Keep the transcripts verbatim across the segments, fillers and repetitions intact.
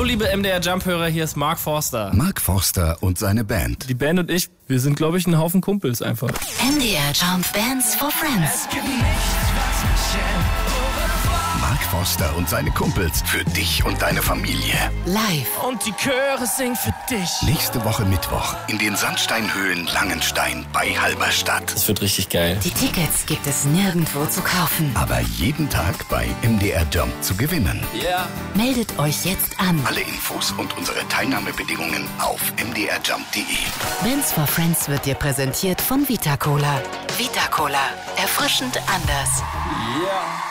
liebe M D R Jump-Hörer, hier ist Mark Forster. Mark Forster und seine Band. Die Band und ich, wir sind, glaube ich, ein Haufen Kumpels einfach. M D R Jump Bands for Friends. Mark Forster und seine Kumpels für dich und deine Familie. Live. Und die Chöre singen für dich. Nächste Woche Mittwoch in den Sandsteinhöhlen Langenstein bei Halberstadt. Das wird richtig geil. Die Tickets gibt es nirgendwo zu kaufen. Aber jeden Tag bei M D R Jump zu gewinnen. Ja. Yeah. Meldet euch jetzt an. Alle Infos und unsere Teilnahmebedingungen auf m d r jump punkt d e. Bands for Friends wird dir präsentiert von Vita Cola. Vita Cola. Erfrischend anders. Ja. Yeah.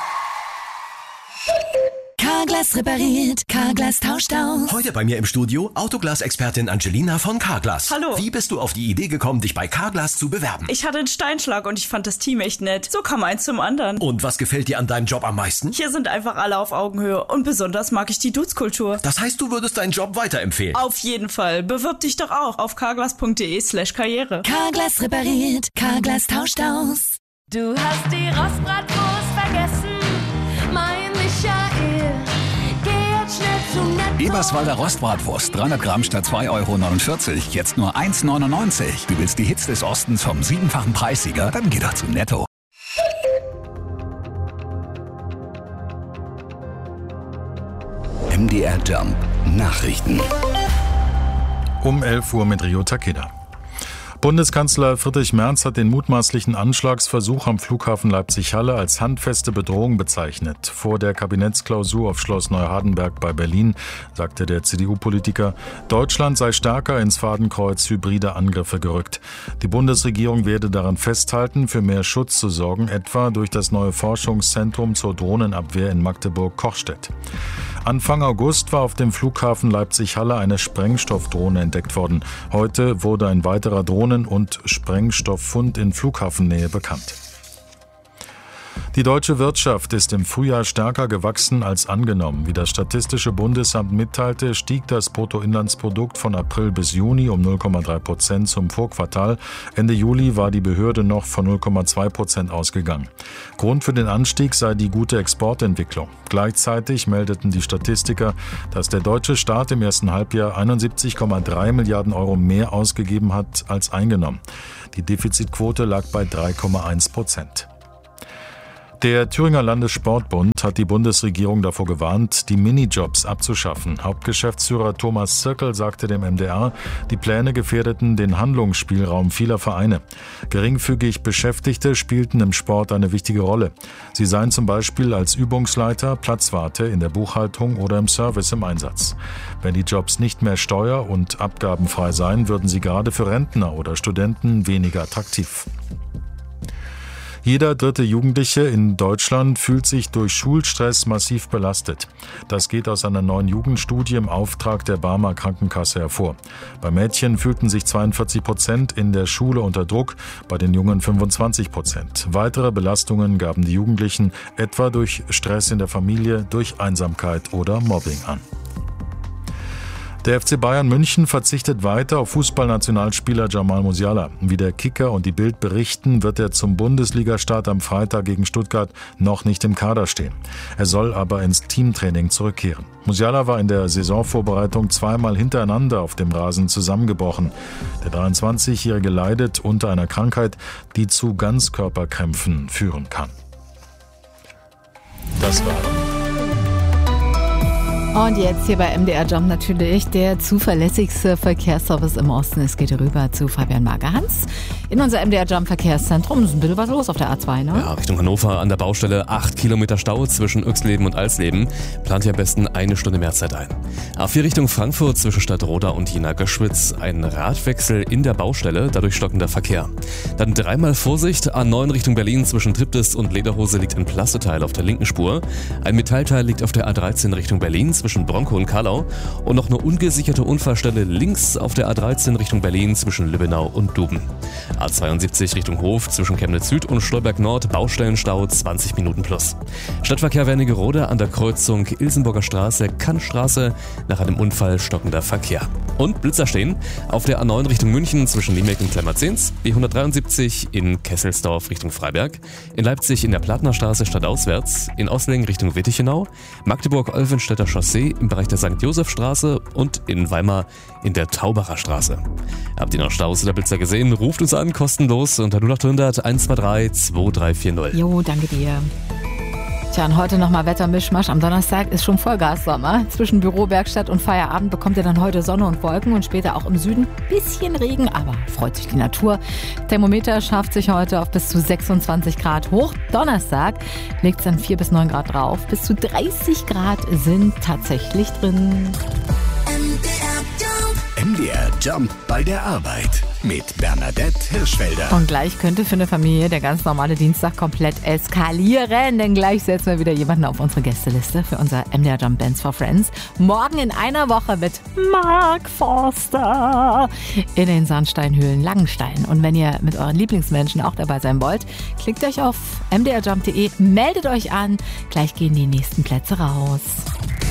Carglass repariert, Carglass tauscht aus. Heute bei mir im Studio Autoglas-Expertin Angelina von Carglass. Hallo. Wie bist du auf die Idee gekommen, dich bei Carglass zu bewerben? Ich hatte einen Steinschlag und ich fand das Team echt nett. So kam eins zum anderen. Und was gefällt dir an deinem Job am meisten? Hier sind einfach alle auf Augenhöhe und besonders mag ich die Dudes-Kultur. Das heißt, du würdest deinen Job weiterempfehlen? Auf jeden Fall. Bewirb dich doch auch auf carglass punkt de slash karriere. Carglass repariert, Carglass tauscht aus. Du hast die Rostbratwurst vergessen, mein Michael. Geh jetzt schnell zum Netto. Eberswalder Rostbratwurst, dreihundert Gramm statt zwei Euro neunundvierzig, jetzt nur eins neunundneunzig. Du willst die Hits des Ostens vom siebenfachen Preissieger? Dann geh doch zu Netto. M D R Jump Nachrichten. Um elf Uhr mit Rio Takeda. Bundeskanzler Friedrich Merz hat den mutmaßlichen Anschlagsversuch am Flughafen Leipzig-Halle als handfeste Bedrohung bezeichnet. Vor der Kabinettsklausur auf Schloss Neuhardenberg bei Berlin sagte der C D U-Politiker, Deutschland sei stärker ins Fadenkreuz hybrider Angriffe gerückt. Die Bundesregierung werde daran festhalten, für mehr Schutz zu sorgen, etwa durch das neue Forschungszentrum zur Drohnenabwehr in Magdeburg-Kochstedt. Anfang August war auf dem Flughafen Leipzig-Halle eine Sprengstoffdrohne entdeckt worden. Heute wurde ein weiterer Drohnen- und Sprengstofffund in Flughafennähe bekannt. Die deutsche Wirtschaft ist im Frühjahr stärker gewachsen als angenommen. Wie das Statistische Bundesamt mitteilte, stieg das Bruttoinlandsprodukt von April bis Juni um null Komma drei Prozent zum Vorquartal. Ende Juli war die Behörde noch von null Komma zwei Prozent ausgegangen. Grund für den Anstieg sei die gute Exportentwicklung. Gleichzeitig meldeten die Statistiker, dass der deutsche Staat im ersten Halbjahr einundsiebzig Komma drei Milliarden Euro mehr ausgegeben hat als eingenommen. Die Defizitquote lag bei drei Komma eins Prozent. Der Thüringer Landessportbund hat die Bundesregierung davor gewarnt, die Minijobs abzuschaffen. Hauptgeschäftsführer Thomas Zirkel sagte dem M D R, die Pläne gefährdeten den Handlungsspielraum vieler Vereine. Geringfügig Beschäftigte spielten im Sport eine wichtige Rolle. Sie seien zum Beispiel als Übungsleiter, Platzwarte in der Buchhaltung oder im Service im Einsatz. Wenn die Jobs nicht mehr steuer- und abgabenfrei seien, würden sie gerade für Rentner oder Studenten weniger attraktiv. Jeder dritte Jugendliche in Deutschland fühlt sich durch Schulstress massiv belastet. Das geht aus einer neuen Jugendstudie im Auftrag der Barmer Krankenkasse hervor. Bei Mädchen fühlten sich zweiundvierzig Prozent in der Schule unter Druck, bei den Jungen fünfundzwanzig Prozent. Weitere Belastungen gaben die Jugendlichen etwa durch Stress in der Familie, durch Einsamkeit oder Mobbing an. Der F C Bayern München verzichtet weiter auf Fußballnationalspieler Jamal Musiala. Wie der Kicker und die Bild berichten, wird er zum Bundesligastart am Freitag gegen Stuttgart noch nicht im Kader stehen. Er soll aber ins Teamtraining zurückkehren. Musiala war in der Saisonvorbereitung zweimal hintereinander auf dem Rasen zusammengebrochen. Der dreiundzwanzigjährige leidet unter einer Krankheit, die zu Ganzkörperkrämpfen führen kann. Das war Und jetzt hier bei M D R Jump natürlich der zuverlässigste Verkehrsservice im Osten. Es geht rüber zu Fabian Magerhans in unser M D R Jump Verkehrszentrum. Ist ein bisschen was los auf der A zwei, ne? Ja, Richtung Hannover an der Baustelle acht Kilometer Stau zwischen Uexleben und Alsleben. Plant ihr am besten eine Stunde mehr Zeit ein. A vier Richtung Frankfurt zwischen Stadtroda und Jena-Göschwitz. Ein Radwechsel in der Baustelle, dadurch stockender Verkehr. Dann dreimal Vorsicht. A neun Richtung Berlin zwischen Triptis und Lederhose liegt ein Plasteteil auf der linken Spur. Ein Metallteil liegt auf der A dreizehn Richtung Berlin zwischen Bronco und Kallau und noch eine ungesicherte Unfallstelle links auf der A dreizehn Richtung Berlin zwischen Lübbenau und Duben. A zweiundsiebzig Richtung Hof zwischen Chemnitz Süd und Stolberg Nord, Baustellenstau zwanzig Minuten plus. Stadtverkehr Wernigerode an der Kreuzung Ilsenburger Straße, Kannstraße, nach einem Unfall stockender Verkehr. Und Blitzer stehen auf der A neun Richtung München zwischen Niemek und Klemmerzins, B hundertdreiundsiebzig in Kesselsdorf Richtung Freiberg, in Leipzig in der Plattnerstraße stadtauswärts, in Oslingen Richtung Wittichenau, Magdeburg-Olvenstädter Chaussee im Bereich der Sankt Josef-Straße und in Weimar in der Taubacher Straße. Habt ihr noch Staus oder Blitzer gesehen? Ruft uns an, kostenlos unter null acht hundert eins zwei drei zwei drei vier null. Jo, danke dir. Tja, und heute nochmal Wettermischmasch. Am Donnerstag ist schon Vollgas-Sommer. Zwischen Büro, Werkstatt und Feierabend bekommt ihr dann heute Sonne und Wolken und später auch im Süden bisschen Regen, aber freut sich die Natur. Thermometer schafft sich heute auf bis zu sechsundzwanzig Grad hoch. Donnerstag legt es dann vier bis neun Grad drauf. Bis zu dreißig Grad sind tatsächlich drin. M D R Jump bei der Arbeit mit Bernadette Hirschfelder. Und gleich könnte für eine Familie der ganz normale Dienstag komplett eskalieren, denn gleich setzen wir wieder jemanden auf unsere Gästeliste für unser M D R Jump Bands for Friends. Morgen in einer Woche mit Mark Forster in den Sandsteinhöhlen Langenstein. Und wenn ihr mit euren Lieblingsmenschen auch dabei sein wollt, klickt euch auf m d r jump punkt d e, meldet euch an. Gleich gehen die nächsten Plätze raus.